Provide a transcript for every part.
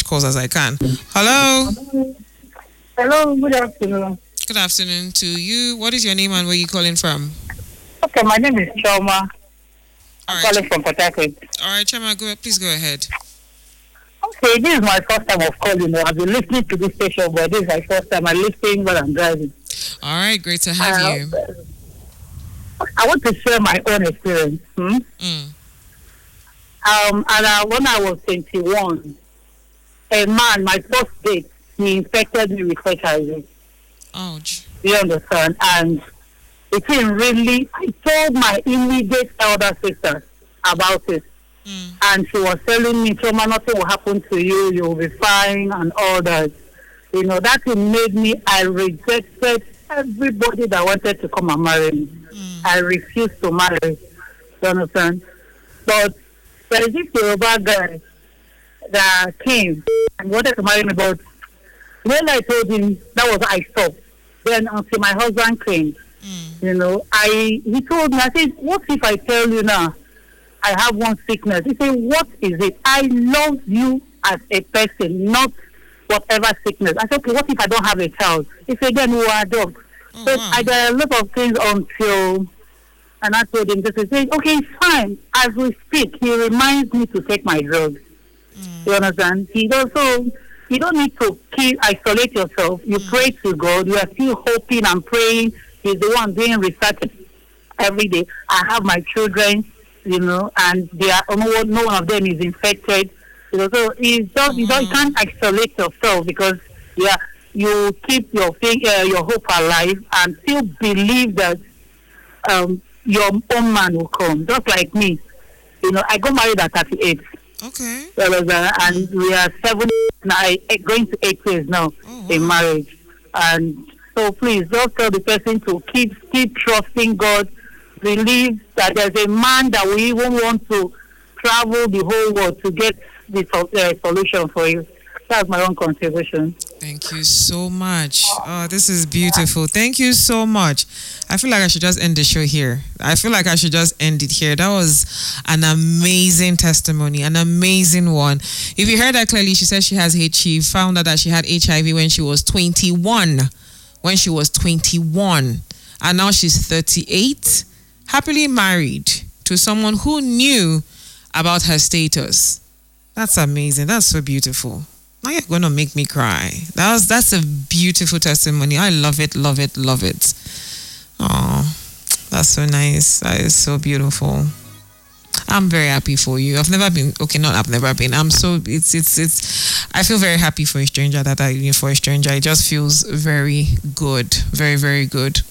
calls as I can. Hello. Hello, good afternoon. Good afternoon to you. What is your name and where are you calling from? Okay, my name is Choma. All I'm right. calling from Port Harcourt. All right, Chema, please go ahead. Okay, this is my first time of calling. I've been listening to this station, but this is my first time. I'm listening while I'm driving. All right, great to have you. I want to share my own experience. When I was 21, a man, my first date, he infected me with HIV. Ouch. You understand? And it didn't really. I told my immediate elder sister about it. And she was telling me, Choma, nothing will happen to you, you'll be fine and all that. You know, that made me, I rejected everybody that wanted to come and marry me. I refused to marry. You understand? But there is this Yoruba guy that came and wanted to marry me, but when I told him, that was I stopped. Then until my husband came, you know, he told me, I said, what if I tell you now, I have one sickness? He said, what is it? I love you as a person, not whatever sickness. I said, okay, what if I don't have a child? He said, then we are adopt. So I did a lot of things until, and I told him, he said, okay, it's fine. As we speak, he reminds me to take my drugs. You understand? He also, you don't need to isolate yourself. You pray to God. You are still hoping and praying. He's the one doing research every day. I have my children, you know, and they are no one of them is infected. You know, so it's just you can't isolate yourself because you keep your hope alive and still believe that your own man will come. Just like me, you know, I got married at 38. Okay. And we are 7 now, going to 8 years now in marriage. And so please just tell the person to keep trusting God. Believe that there's a man that we even want to travel the whole world to get the solution for you. That's my own contribution. Thank you so much. Oh, this is beautiful. Thank you so much. I feel like I should just end the show here. I feel like I should just end it here. That was an amazing testimony, an amazing one. If you heard that clearly, she said she found out that she had HIV when she was 21. When she was 21. And now she's 38. Happily married to someone who knew about her status. That's amazing. That's so beautiful. Now you're going to make me cry. That's a beautiful testimony. I love it, love it, love it. Oh, that's so nice. That is so beautiful. I'm very happy for you. I've never been, I'm so, I feel very happy for a stranger for a stranger. It just feels very good. Very, very good.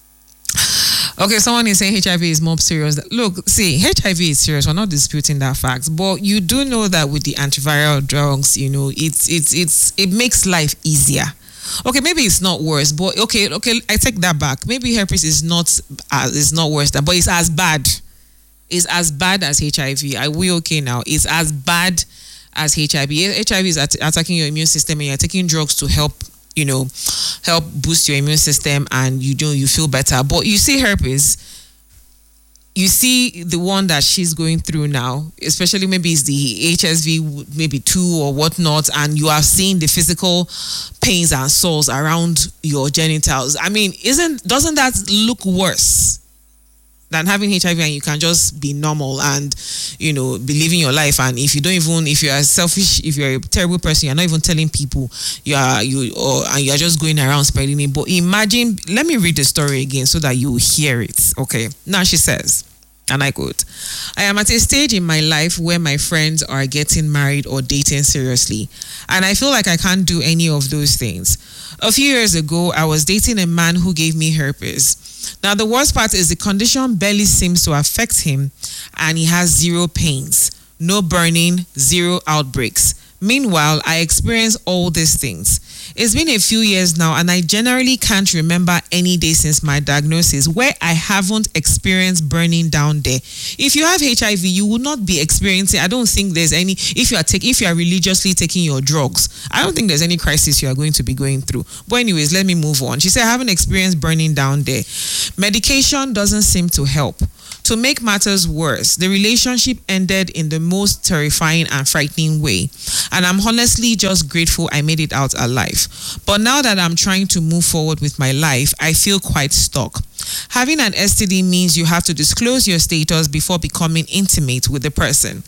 Okay, someone is saying HIV is more serious. Look, see, HIV is serious. We're not disputing that fact, but you do know that with the antiviral drugs, you know, it makes life easier. Okay, maybe it's not worse, but okay, I take that back. Maybe herpes is not worse than, but it's as bad. It's as bad as HIV. Are we okay now? It's as bad as HIV. HIV is attacking your immune system, and you're taking drugs to help boost your immune system, and you feel better. But you see herpes, you see the one that she's going through now, especially maybe it's the HSV maybe 2 or whatnot, and you are seeing the physical pains and sores around your genitals. I mean, doesn't that look worse than having HIV and you can just be normal and, you know, be living your life? And if you are selfish, if you're a terrible person, you're not even telling people and you're just going around spreading it. But imagine, let me read the story again so that you hear it. Okay. Now she says, and I quote, "I am at a stage in my life where my friends are getting married or dating seriously, and I feel like I can't do any of those things. A few years ago, I was dating a man who gave me herpes. Now, the worst part is the condition barely seems to affect him, and he has zero pains, no burning, zero outbreaks. Meanwhile, I experience all these things. It's been a few years now, and I generally can't remember any day since my diagnosis where I haven't experienced burning down there. If you have HIV, you will not be experiencing, I don't think there's any, if you are religiously taking your drugs, I don't think there's any crisis you are going to be going through. But anyways, let me move on. She said, I haven't experienced burning down there. Medication doesn't seem to help. To make matters worse, the relationship ended in the most terrifying and frightening way. And I'm honestly just grateful I made it out alive. But now that I'm trying to move forward with my life, I feel quite stuck. Having an STD means you have to disclose your status before becoming intimate with the person.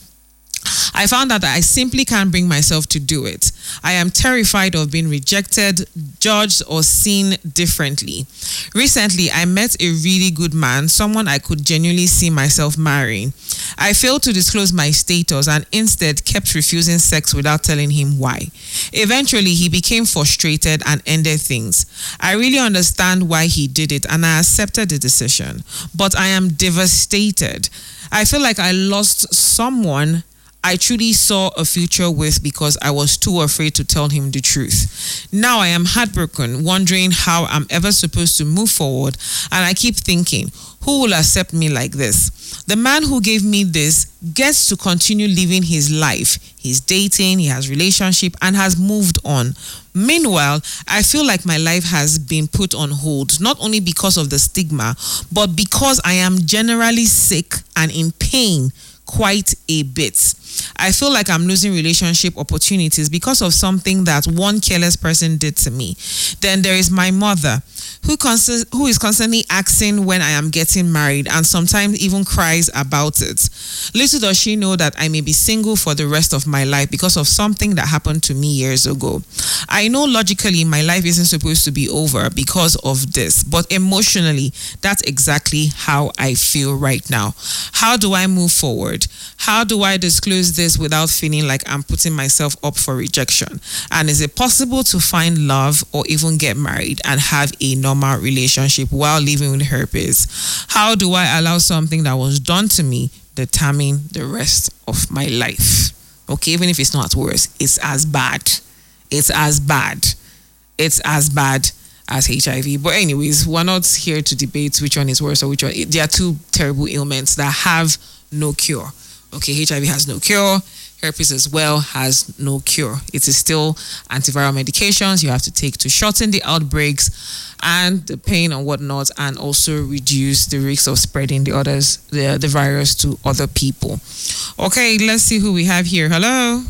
I found out that I simply can't bring myself to do it. I am terrified of being rejected, judged, or seen differently. Recently, I met a really good man, someone I could genuinely see myself marrying. I failed to disclose my status and instead kept refusing sex without telling him why. Eventually, he became frustrated and ended things. I really understand why he did it and I accepted the decision, but I am devastated. I feel like I lost someone I truly saw a future with because I was too afraid to tell him the truth. Now I am heartbroken, wondering how I'm ever supposed to move forward, and I keep thinking, who will accept me like this? The man who gave me this gets to continue living his life. He's dating, he has relationship, and has moved on. Meanwhile, I feel like my life has been put on hold, not only because of the stigma, but because I am generally sick and in pain quite a bit. I feel like I'm losing relationship opportunities because of something that one careless person did to me. Then there is my mother, who is constantly asking when I am getting married and sometimes even cries about it. Little does she know that I may be single for the rest of my life because of something that happened to me years ago. I know logically my life isn't supposed to be over because of this, but emotionally, that's exactly how I feel right now. How do I move forward? How do I disclose this without feeling like I'm putting myself up for rejection? And is it possible to find love or even get married and have a normal relationship while living with herpes? How do I allow something that was done to me determine the rest of my life? Okay, even if it's not worse, it's as bad. It's as bad. It's as bad as HIV. But anyways, we're not here to debate which one is worse or which one. There are two terrible ailments that have no cure. Okay, HIV has no cure. Herpes as well has no cure. It is still antiviral medications you have to take to shorten the outbreaks and the pain and whatnot, and also reduce the risk of spreading the virus to other people. Okay, let's see who we have here. Hello.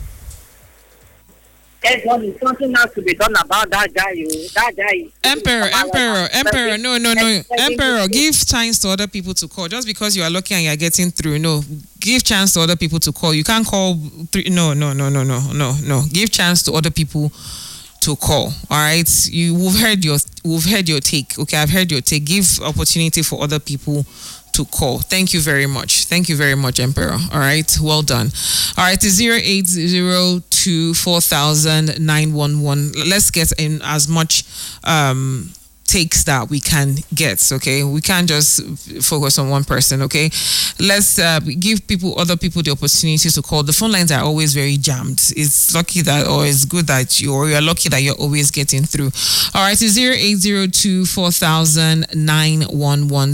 There's something has to be done about that guy. That guy. Emperor. No. Emperor, give chance to other people to call. Just because you are lucky and you are getting through, no. Give chance to other people to call. You can't call three. No. Give chance to other people to call. All right. We've heard your take. Okay, I've heard your take. Give opportunity for other people to call. Thank you very much, Emperor. All right, well done. All right, 08024,911. Let's get in as much takes that we can get. Okay, we can't just focus on one person. Okay, let's give other people the opportunity to call. The phone lines are always very jammed. It's lucky that, or it's good that you're lucky that you're always getting through. All right, it's 08024,911.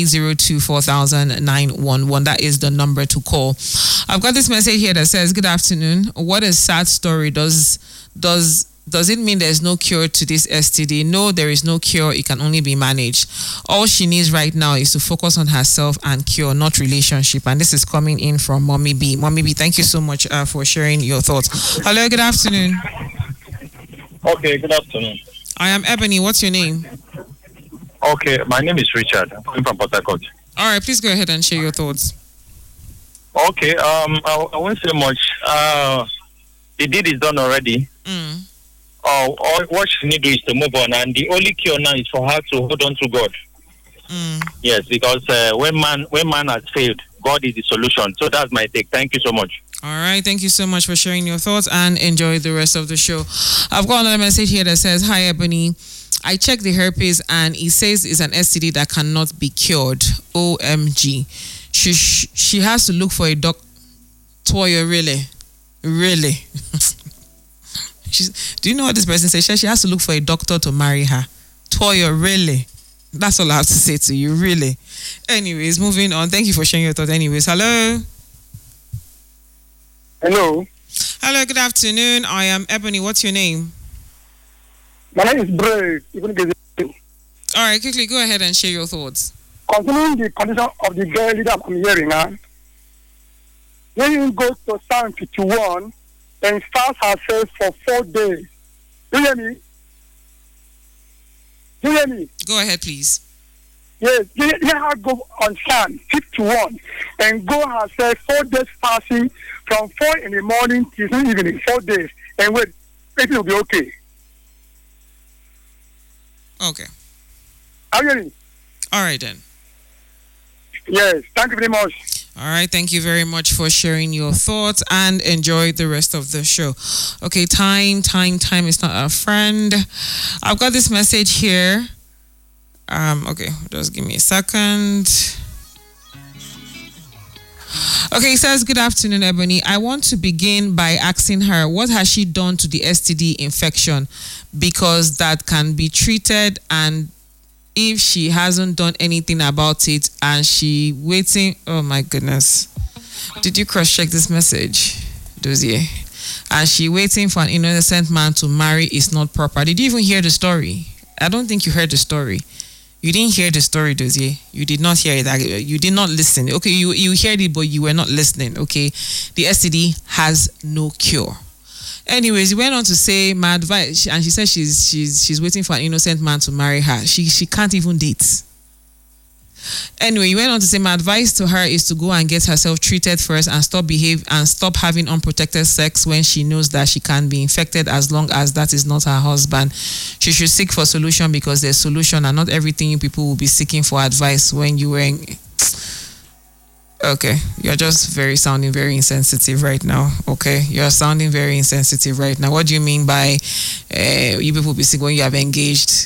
08024,911. That is the number to call. I've got this message here that says, "Good afternoon. What a sad story. Does it mean there's no cure to this STD? No, there is no cure. It can only be managed. All she needs right now is to focus on herself and cure, not relationship." And this is coming in from Mommy B. Mommy B, thank you so much for sharing your thoughts. Hello, good afternoon. Okay, good afternoon. I am Ebony. What's your name? Okay, my name is Richard. I'm from Port Harcourt. All right, please go ahead and share your thoughts. Okay, I won't say much. The deed is done already. All what she need to do is to move on, and the only cure now is for her to hold on to God. Yes, because when man has failed, God is the solution. So that's my take. Thank you so much. All right, thank you so much for sharing your thoughts, and enjoy the rest of the show. I've got another message here that says, "Hi Ebony, I checked the herpes and it says it's an STD that cannot be cured. OMG. She has to look for a doctor." Toya, really? Do you know what this person says? She has to look for a doctor to marry her. Toya, really? That's all I have to say to you, really. Anyways, moving on. Thank you for sharing your thoughts. Anyways, hello. Hello, good afternoon. I am Ebony. What's your name? my name is Brave. All right, quickly, go ahead and share your thoughts. concerning the condition of the girl leader I'm hearing now, when you go to Psalm 51 and fast herself for 4 days. Do you hear me? Do you hear me? Go ahead, please. Yes, let her go on Psalm 51 and go herself 4 days fasting from 4 in the morning till evening, 4 days. And wait, everything will be okay. Okay. Are you hearing me? All right, then. Yes, thank you very much. All right, thank you very much for sharing your thoughts and enjoy the rest of the show. Okay, time is not our friend. I've got this message here. Okay, just give me a second. Okay, it says, good afternoon, Ebony. I want to begin by asking her, what has she done to the STD infection? Because that can be treated, and if she hasn't done anything about it and she waiting, oh my goodness. Did you cross-check this message, Dozier? And she waiting for an innocent man to marry is not proper. Did you even hear the story? I don't think you heard the story. You didn't hear the story, Dozier. You did not hear it. You did not listen. Okay, you heard it, but you were not listening, okay? The STD has no cure. Anyways, he went on to say, my advice, and she said she's waiting for an innocent man to marry her. She can't even date. Anyway, he went on to say, my advice to her is to go and get herself treated first and stop having unprotected sex when she knows that she can be infected, as long as that is not her husband. She should seek for solution, because there's solution, and not everything you people will be seeking for advice when you were Okay, you're just sounding very insensitive right now. Okay, you're sounding very insensitive right now. What do you mean by you people be sick when you have engaged?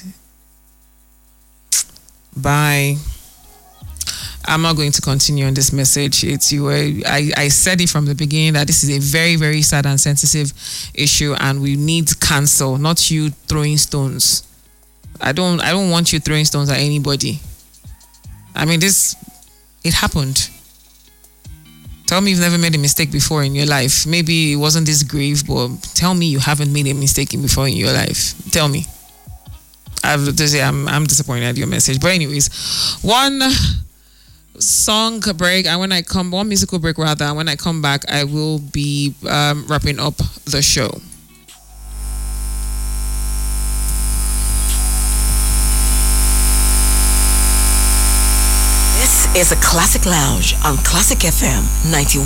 Bye. I'm not going to continue on this message. I said it from the beginning that this is a very, very sad and sensitive issue, and we need counsel, not you throwing stones. I don't want you throwing stones at anybody. I mean, it happened. Tell me you've never made a mistake before in your life. Maybe it wasn't this grave, but tell me you haven't made a mistake before in your life. Tell me. I'm disappointed at your message. But anyways, one musical break, and when I come back, I will be wrapping up the show. This is a Classic Lounge on Classic FM 91.